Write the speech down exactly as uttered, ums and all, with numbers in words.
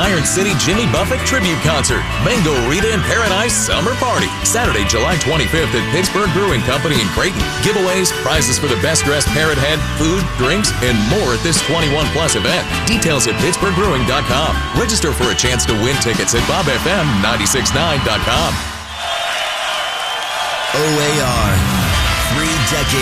Iron City Jimmy Buffett Tribute Concert. Mango Rita in Paradise Summer Party. Saturday, July twenty-fifth at Pittsburgh Brewing Company in Creighton. Giveaways, prizes for the best dressed parrot head, food, drinks, and more at this twenty-one plus event. Details at pittsburgh brewing dot com. Register for a chance to win tickets at bob f m nine six nine dot com. O A R. Three decades.